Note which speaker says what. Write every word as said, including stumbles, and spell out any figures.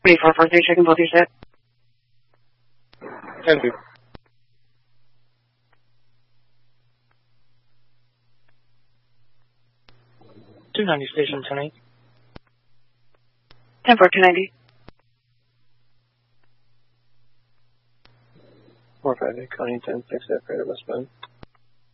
Speaker 1: twenty-four four three, checking both your set.
Speaker 2: ten two.
Speaker 3: two ninety station ten eight.
Speaker 1: ten four, two ninety.
Speaker 2: four five eight, Connie ten six, F, right westbound.